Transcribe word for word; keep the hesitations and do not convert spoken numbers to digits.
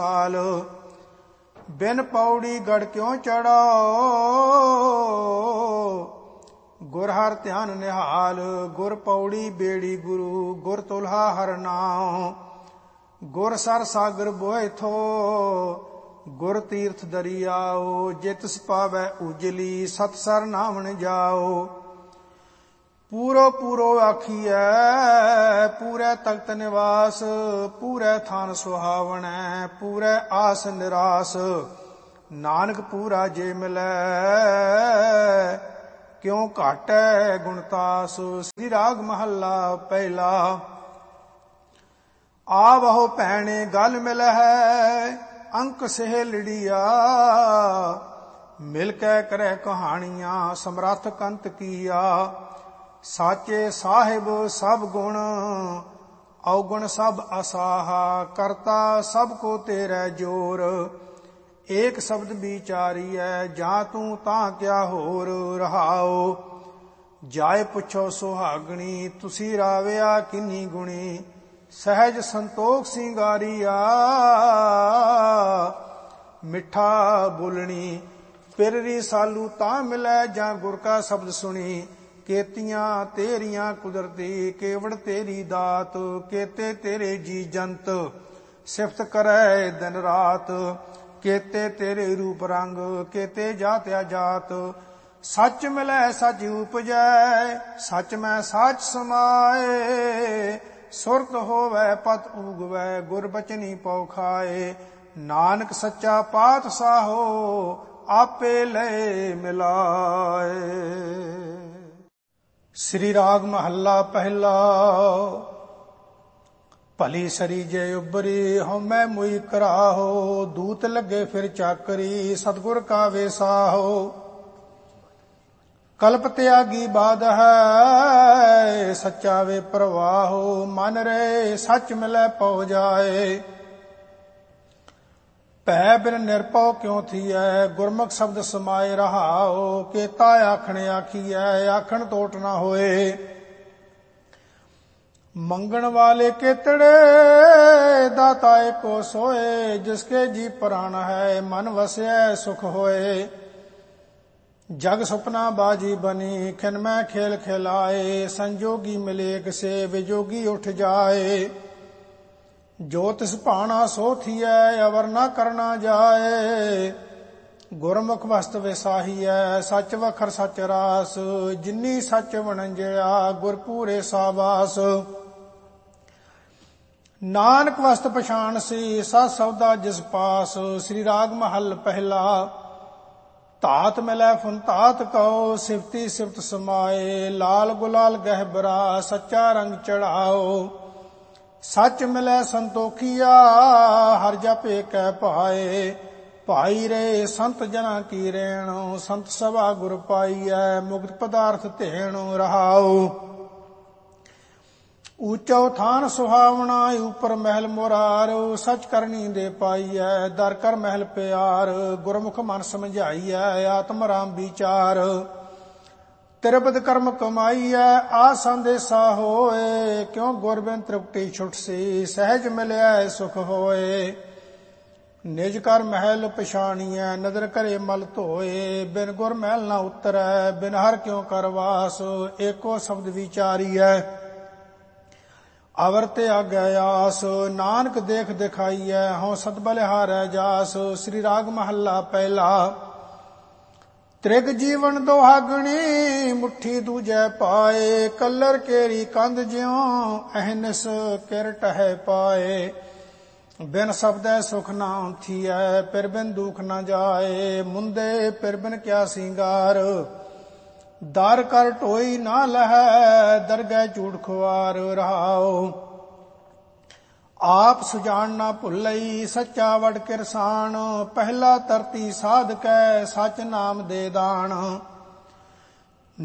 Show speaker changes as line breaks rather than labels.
ਸਾਲ। ਬਿਨ ਪੌੜੀ ਗੜ ਕਿਉ ਚੜਾਓ, ਗੁਰ ਹਰ ਧਿਆਨ ਨਿਹਾਲ। ਗੁਰ ਪੌੜੀ ਬੇੜੀ ਗੁਰੂ, ਗੁਰ ਤੁਲਹਾ ਹਰ ਨਾਉ। ਗੁਰ ਸਰ ਸਾਗਰ ਬੋਏ ਥੋ, ਗੁਰ ਤੀਰਥ ਦਰਿਆਓ। ਜਿਤਿ ਪਾਵੈ ਉਜਲੀ, ਸਤ ਸਰ ਨਾਵਣ ਜਾਓ। ਪੂਰੋ ਪੂਰੋ ਆਖੀਐ, ਪੂਰੇ ਤਖਤ ਨਿਵਾਸ। ਪੂਰੇ ਥਾਨ ਸੁਹਾਵਣੈ, ਪੂਰੇ ਆਸ ਨਿਰਾਸ। ਨਾਨਕ ਪੂਰਾ ਜੇ ਮਿਲੈ, ਕਿਉ ਘਾਟੈ ਗੁਣਤਾਸ। ਸ੍ਰੀ ਰਾਗ ਮਹੱਲਾ ਪਹਿਲਾ। ਆਵਹੁ ਭੈਣੇ ਗਲ ਮਿਲਹਿ, ਅੰਕ ਸਹੇਲੜੀਆ। ਮਿਲ ਕੇ ਕਰੈ ਕਹਾਣੀਆਂ, ਸਮਰੱਥ ਕੰਤ ਕੀਆ। ਸਾਚੇ ਸਾਹਿਬ ਸਭ ਗੁਣ, ਔਗੁਣ ਸਭ ਅਸਾਹਾ। ਕਰਤਾ ਸਭ ਕੋ ਤੇਰੇ ਜੋਰ, ਏਕ ਸ਼ਬਦ ਵਿਚਾਰੀਐ। ਜਾਂ ਤੂੰ ਤਾਂ ਕਿਆ ਹੋਰ ਰਹਾਓ। ਜਾਏ ਪੁੱਛੋ ਸੁਹਾਗਣੀ, ਤੁਸੀਂ ਰਾਵਿਆ ਕਿੰਨੀ ਗੁਣੀ। ਸਹਿਜ ਸੰਤੋਖ ਸਿੰਗਾਰੀਆ, ਮਿੱਠਾ ਬੋਲਣੀ। ਪਿਰਰੀ ਸਾਲੂ ਤਾਂ ਮਿਲੈ, ਜਾਂ ਗੁਰ ਕਾ ਸ਼ਬਦ ਸੁਣੀ। ਕੇਤੀਆਂ ਤੇਰੀਆਂ ਕੁਦਰਤੀ, ਕੇਵੜ ਤੇਰੀ ਦਾਤ। ਕੇਤੇ ਤੇਰੇ ਜੀ ਜੰਤ, ਸਿਫਤ ਕਰੈ ਦਿਨ ਰਾਤ। ਕੇਤੇ ਤੇਰੇ ਰੂਪ ਰੰਗ, ਕੇਤੇ ਜਾਤ ਅਜਾਤ। ਸੱਚ ਮਿਲੈ ਸੱਚ ਉਪਜੈ, ਸੱਚ ਮੈਂ ਸੱਚ ਸਮਾਏ। ਸੁਰਤ ਹੋਵੈ ਪਤ ਉਗਵੈ, ਗੁਰ ਬਚਨੀ ਪਉ ਖਾਏ। ਨਾਨਕ ਸੱਚਾ ਪਾਤਸ਼ਾਹੋ, ਆਪੇ ਲੈ ਮਿਲਾਏ। ਸ੍ਰੀ ਰਾਗ ਮਹੱਲਾ ਪਹਿਲਾ। ਭਲੀ ਸਰੀ ਜੇ ਉਬਰੀ, ਹਉਮੈ ਮੁਈ ਕਰਾਹੋ। ਦੂਤ ਲੱਗੇ ਫਿਰ ਚਾਕਰੀ, ਸਤਿਗੁਰ ਕਾ ਵੇਸਾਹੋ। ਕਲਪ ਤਿਆਗੀ ਬਾਧ ਹੈ, ਸੱਚਾ ਵੇ ਪ੍ਰਵਾਹੋ। ਮਨ ਰੇ ਸੱਚ ਮਿਲੈ ਪਉ ਜਾਏ, ਭੈ ਬਿਨ ਨਿਰਭਉ ਕਿਉ ਥੀਐ। ਗੁਰਮੁਖ ਸ਼ਬਦ ਸਮਾਏ ਰਹਾਓ। ਕੇਤਾ ਆਖਣ ਆਖੀਐ, ਆਖਣ ਟੋਟ ਨਾ ਹੋਏ। ਮੰਗਣ ਵਾਲੇ ਕੇਤੜੇ, ਦਾਤਾ ਏਕੋ ਸੋਏ। ਜਿਸਕੇ ਜੀ ਪ੍ਰਾਣ ਹੈ, ਮਨ ਵਸਿਐ ਸੁਖ ਹੋਏ। ਜਗ ਸੁਪਨਾ ਬਾਜੀ ਬਨੀ, ਖਿਨ ਮੈਂ ਖੇਲ ਖਿਲਾਏ। ਸੰਜੋਗੀ ਮਿਲੇਕ ਸੇ, ਵਿਜੋਗੀ ਉੱਠ ਜਾਏ। ਜੋ ਤਿਸ ਭਾਣਾ ਸੋ ਥੀਐ, ਅਵਰ ਨਾ ਕਰਨਾ ਜਾਏ। ਗੁਰਮੁਖ ਵਸਤ ਵਿਸਾਹੀਐ, ਸੱਚ ਵਖਰ ਸੱਚ ਰਾਸ। ਜਿਨੀ ਸੱਚ ਵਣੰਜਿਆ, ਗੁਰ ਪੂਰੇ ਸਾਬਾਸ। ਨਾਨਕ ਵਸਤ ਪਛਾਣ ਸੀ, ਸਤ ਸੌਦਾ ਜਿਸ ਪਾਸ। ਸ੍ਰੀ ਰਾਗ ਮਹੱਲ ਪਹਿਲਾ। ਧਾਤ ਮਿਲੈ ਫੁਨ ਧਾਤ ਕਉ, ਸਿਫਤੀ ਸਿਫਤ ਸਮਾਏ। ਲਾਲ ਗੁਲਾਲ ਗਹਿਬਰਾ, ਸੱਚਾ ਰੰਗ ਚੜਾਓ। ਸੱਚ ਮਿਲੈ ਸੰਤੋਖੀਆ, ਹਰ ਜਪੇ ਕੈ ਭਾਏ। ਭਾਈ ਰੇ ਸੰਤ ਜਨਾ ਕੀ ਰੇਣ, ਸੰਤ ਸਭਾ ਗੁਰ ਪਾਈਐ। ਮੁਕਤ ਪਦਾਰਥ ਧੇਣ ਰਹਾਉ। ਊਚੋ ਥਾਨ ਸੁਹਾਵਣਾ, ਉਪਰ ਮਹਿਲ ਮੁਰਾਰ। ਸਚ ਕਰਨੀ ਦੇ ਪਾਈਐ, ਦਰ ਕਰ ਮਹਿਲ ਪਿਆਰ। ਗੁਰਮੁਖ ਮਨ ਸਮਝਾਈਐ, ਆਤਮ ਰਾਮ ਵਿਚਾਰ। ਤਿਰਪਤ ਕਰਮ ਕਮਾਈਐ, ਆ ਸੰਦੇਸਾ ਹੋਏ। ਕਿਉ ਗੁਰ ਬਿਨ ਤ੍ਰਿਪਟੀ ਛੁਟਸੀ, ਸਹਿਜ ਮਿਲਿਆ ਸੁਖ ਹੋਏ। ਨਿਜ ਕਰ ਮਹਿਲ ਪਛਾਣੀਐ, ਨਦਰ ਕਰੇ ਮਲ ਧੋਏ। ਬਿਨ ਗੁਰ ਮਹਿਲ ਨਾ ਉਤਰੈ, ਬਿਨ ਹਰ ਕਿਉ ਕਰਵਾਸ। ਏਕੋ ਸ਼ਬਦ ਵਿਚਾਰੀਐ, ਅਵਰ ਤੇ ਆਗੈ ਆਸ। ਨਾਨਕ ਦੇਖ ਦਿਖਾਈਐ, ਹਉ ਸਤ ਬਲਿਹਾਰੈ ਜਾਸ। ਸ੍ਰੀ ਰਾਗ ਮਹੱਲਾ ਪਹਿਲਾ। ਤ੍ਰਿਗ ਜੀਵਨ ਦੁਹਾਗਣੀ, ਮੁੱਠੀ ਦੂਜੈ ਪਾਏ। ਕਲਰ ਕੇਰੀ ਕੰਧ ਜਿਉ, ਅਹਨਿਸ ਕਿਰ ਟਹੈ ਪਾਏ। ਬਿਨ ਸ਼ਬਦੈ ਸੁਖ ਨਾ ਥੀਐ, ਪਿਰ ਬਿਨ ਦੁਖ ਨਾ ਜਾਏ। ਮੁੰਦੇ ਪਿਰ ਬਿਨ ਕਿਆ ਸਿੰਗਾਰ, ਦਰ ਕਰ ਢੋਈ ਨਾ ਲਹੈ। ਦਰਗਹਿ ਝੂਠ ਖੁਆਰ ਰਹਾਉ। ਆਪ ਸੁਜਾਨ ਨਾ ਭੁੱਲਈ, ਸੱਚਾ ਵਡ ਕਿਰਸਾਨ। ਪਹਿਲਾ ਧਰਤੀ ਸਾਧ ਕੈ, ਸਚ ਨਾਮ ਦੇ ਦਾਨ।